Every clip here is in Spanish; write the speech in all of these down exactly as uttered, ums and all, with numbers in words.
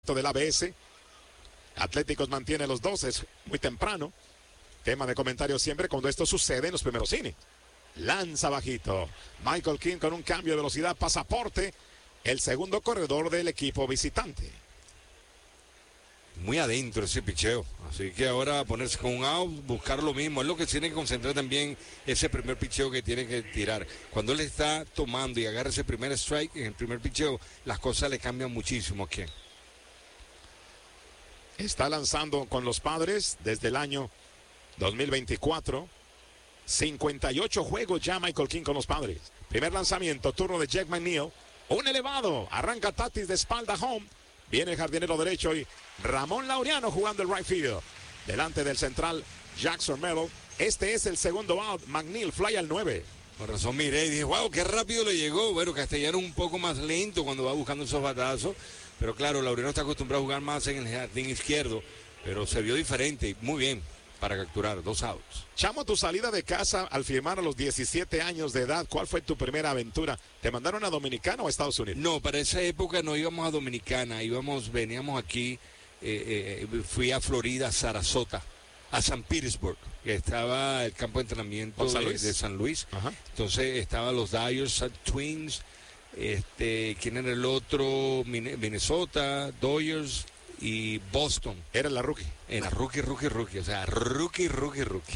del A B S. Atléticos mantiene los dos, es muy temprano. Tema de comentarios siempre cuando esto sucede en los primeros innings. Lanza bajito. Michael King con un cambio de velocidad, pasaporte. El segundo corredor del equipo visitante. Muy adentro ese picheo. Así que ahora ponerse con un out, buscar lo mismo. Es lo que tiene que concentrar también ese primer picheo que tiene que tirar. Cuando él está tomando y agarra ese primer strike en el primer picheo, las cosas le cambian muchísimo aquí. Está lanzando con los Padres desde el año dos mil veinticuatro. cincuenta y ocho juegos ya Michael King con los Padres. Primer lanzamiento, turno de Jack McNeil. Un elevado, arranca Tatis de espalda home. Viene el jardinero derecho y Ramón Laureano jugando el right field. Delante del central Jackson Merrill. Este es el segundo out. McNeil fly al nueve. Por razón miré y dije, wow, qué rápido le llegó. Bueno, Castellano un poco más lento cuando va buscando esos batazos. Pero claro, Laureano está acostumbrado a jugar más en el jardín izquierdo. Pero se vio diferente y muy bien para capturar dos outs. Chamo, tu salida de casa al firmar a los diecisiete años de edad, ¿cuál fue tu primera aventura? ¿Te mandaron a Dominicana o a Estados Unidos? No, para esa época no íbamos a Dominicana, íbamos, veníamos aquí, eh, eh, fui a Florida, a Sarasota, a San Petersburg, que estaba el campo de entrenamiento San de, de San Luis. Ajá. Entonces estaban los Dyers, Twins, este, ¿quién era el otro? Minnesota, Dodgers y Boston. Era la rookie. Era rookie, rookie, rookie, o sea, rookie, rookie, rookie.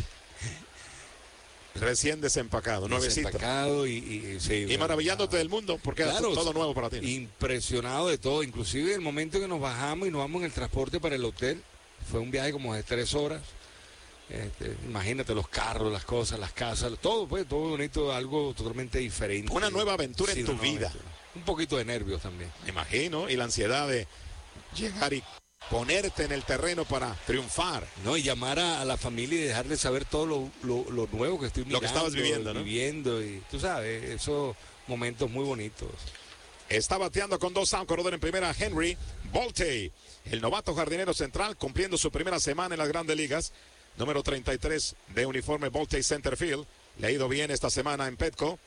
Recién desempacado, nuevecito. Desempacado y, y, sí, y maravillándote del mundo, porque claro, era todo nuevo para ti, ¿no? Impresionado de todo, inclusive el momento que nos bajamos y nos vamos en el transporte para el hotel, fue un viaje como de tres horas. Este, imagínate los carros, las cosas, las casas, todo, pues, todo bonito, algo totalmente diferente. Una nueva aventura sí, en tu vida. Aventura. Un poquito de nervios también. Me imagino, y la ansiedad de llegar y ponerte en el terreno para triunfar. No, y llamar a, a la familia y dejarles saber todo lo, lo, lo nuevo que estoy mirando. Lo que estabas viviendo, ¿no? Viviendo, y tú sabes, esos momentos muy bonitos. Está bateando con dos outs, corredor en primera, Henry Bolte, el novato jardinero central, cumpliendo su primera semana en las Grandes Ligas. Número treinta y tres de uniforme Bolte Centerfield. Le ha ido bien esta semana en Petco.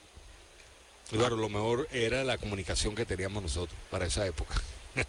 Claro, lo mejor era la comunicación que teníamos nosotros para esa época.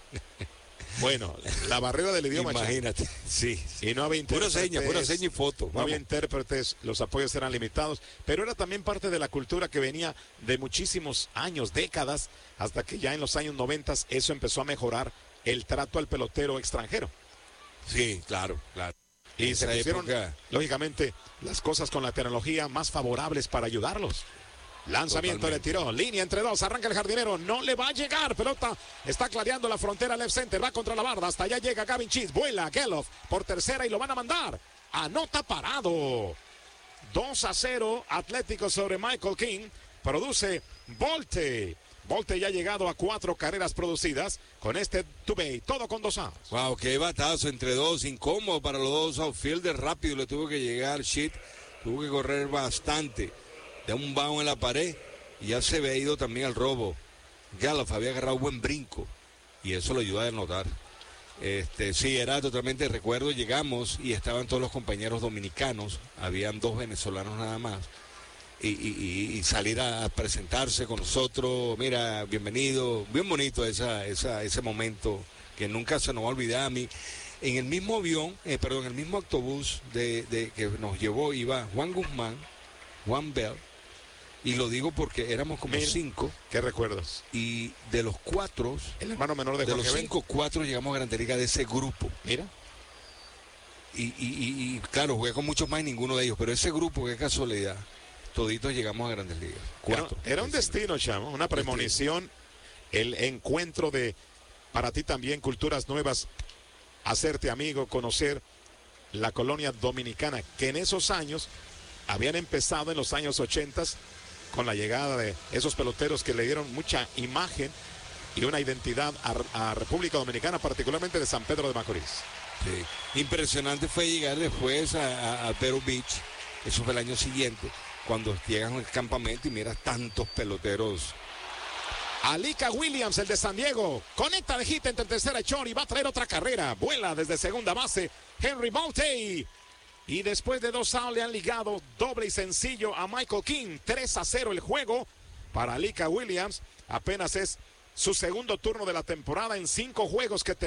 Bueno, la barrera del idioma. Imagínate, sí, sí. Y no había intérpretes. Pura seña, pura seña y foto. No Vamos. había intérpretes, los apoyos eran limitados, pero era también parte de la cultura que venía de muchísimos años, décadas, hasta que ya en los años noventas eso empezó a mejorar el trato al pelotero extranjero. Sí, claro, claro. Y se pusieron, época... lógicamente, las cosas con la tecnología más favorables para ayudarlos. Lanzamiento, totalmente. Le tiró, línea entre dos, arranca el jardinero, no le va a llegar, pelota está clareando la frontera left center, va contra la barda, hasta allá llega Gavin Cheese, vuela Geloff por tercera y lo van a mandar, anota parado, dos a cero, Atlético sobre Michael King, produce Bolte, Bolte ya ha llegado a cuatro carreras producidas con este Tubey, todo con dos outs. Wow, qué batazo entre dos, incómodo para los dos outfielders, rápido le tuvo que llegar, Shit, tuvo que correr bastante. De un bajo en la pared y ya se había ido también al robo. Geloff había agarrado buen brinco y eso lo ayuda a notar. Este, sí, era totalmente recuerdo. Llegamos y estaban todos los compañeros dominicanos, habían dos venezolanos nada más. Y, y, y salir a presentarse con nosotros, mira, bienvenido, bien bonito esa, esa, ese momento que nunca se nos va a olvidar a mí. En el mismo avión, eh, perdón, en el mismo autobús de, de, que nos llevó iba Juan Guzmán, Juan Bell. Y lo digo porque éramos como Mira, cinco. ¿Qué recuerdos? Y de los cuatro, el hermano menor de, de Jorge los Ben. cinco, cuatro llegamos a Grande Liga de ese grupo. Mira. Y, y, y, y claro, jugué con muchos más y ninguno de ellos. Pero ese grupo, qué casualidad, toditos llegamos a Grandes Ligas. Cuatro. Era, era un destino, chamo, una premonición. El encuentro de, para ti también, culturas nuevas. Hacerte amigo, conocer la colonia dominicana, que en esos años habían empezado en los años ochentas con la llegada de esos peloteros que le dieron mucha imagen y una identidad a, a República Dominicana, particularmente de San Pedro de Macorís. Sí. Impresionante fue llegar después a, a, a Vero Beach, eso fue el año siguiente, cuando llegan al campamento y miras tantos peloteros. Alika Williams, el de San Diego, conecta de hit entre tercera y short y va a traer otra carrera, vuela desde segunda base, Henry Bolte. Y después de dos outs le han ligado doble y sencillo a Michael King. tres a cero el juego para Alika Williams. Apenas es su segundo turno de la temporada en cinco juegos que